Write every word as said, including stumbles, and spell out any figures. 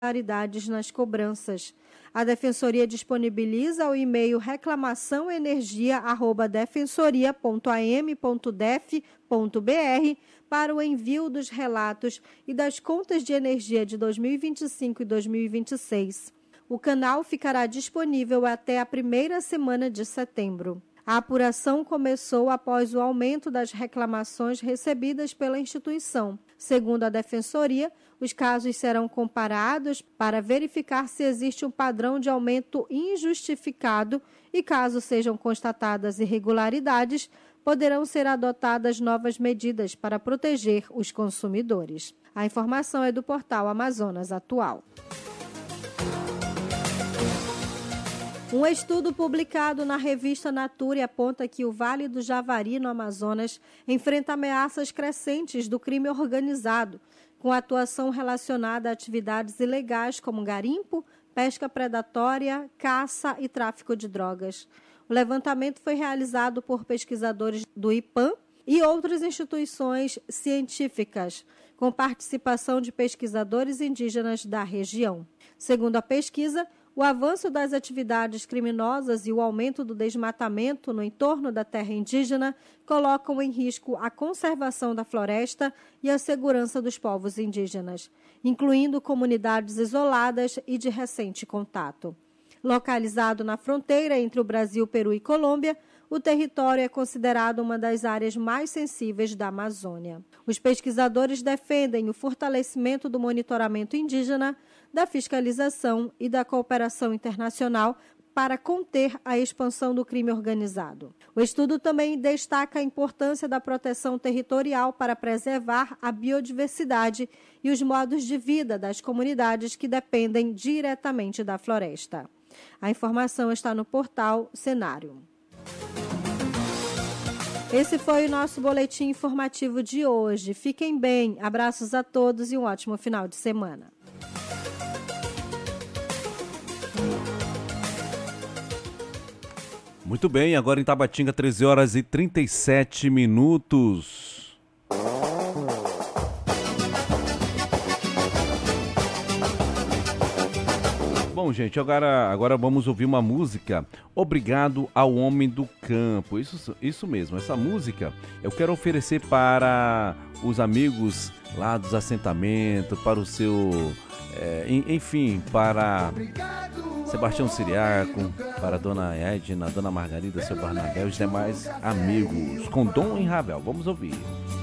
irregularidades nas cobranças. A Defensoria disponibiliza o e-mail reclamaçãoenergia arroba defensoria ponto a m ponto def ponto b r para o envio dos relatos e das contas de energia de dois mil e vinte e cinco e dois mil e vinte e seis. O canal ficará disponível até a primeira semana de setembro. A apuração começou após o aumento das reclamações recebidas pela instituição. Segundo a Defensoria, os casos serão comparados para verificar se existe um padrão de aumento injustificado e, caso sejam constatadas irregularidades, poderão ser adotadas novas medidas para proteger os consumidores. A informação é do portal Amazonas Atual. Um estudo publicado na revista Nature aponta que o Vale do Javari, no Amazonas, enfrenta ameaças crescentes do crime organizado, com atuação relacionada a atividades ilegais como garimpo, pesca predatória, caça e tráfico de drogas. O levantamento foi realizado por pesquisadores do IPAM e outras instituições científicas, com participação de pesquisadores indígenas da região. Segundo a pesquisa, o avanço das atividades criminosas e o aumento do desmatamento no entorno da terra indígena colocam em risco a conservação da floresta e a segurança dos povos indígenas, incluindo comunidades isoladas e de recente contato. Localizado na fronteira entre o Brasil, Peru e Colômbia, o território é considerado uma das áreas mais sensíveis da Amazônia. Os pesquisadores defendem o fortalecimento do monitoramento indígena, da fiscalização e da cooperação internacional para conter a expansão do crime organizado. O estudo também destaca a importância da proteção territorial para preservar a biodiversidade e os modos de vida das comunidades que dependem diretamente da floresta. A informação está no portal Cenário. Esse foi o nosso boletim informativo de hoje. Fiquem bem, abraços a todos e um ótimo final de semana. Muito bem, agora em Tabatinga, treze horas e trinta e sete minutos. Bom, gente, agora, agora vamos ouvir uma música, Obrigado ao Homem do Campo. Isso, isso mesmo, essa música eu quero oferecer para os amigos lá dos assentamentos, para o seu, é, enfim, para Sebastião Siriaco, para a Dona Edna, a Dona Margarida, seu Barnabé e os demais amigos, com Dom e Ravel. Vamos ouvir.